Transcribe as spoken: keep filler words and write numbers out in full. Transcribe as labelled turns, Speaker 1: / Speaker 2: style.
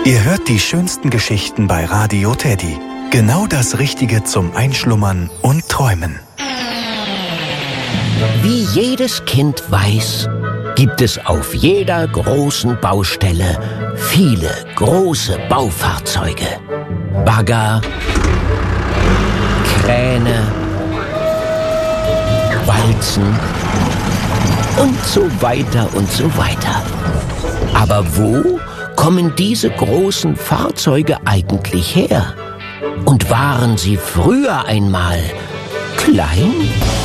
Speaker 1: Ihr hört die schönsten Geschichten bei Radio Teddy. Genau das Richtige zum Einschlummern und Träumen.
Speaker 2: Wie jedes Kind weiß, gibt es auf jeder großen Baustelle viele große Baufahrzeuge. Bagger, Kräne, Walzen und so weiter und so weiter. Aber wo kommen diese großen Fahrzeuge eigentlich her? Und waren sie früher einmal klein?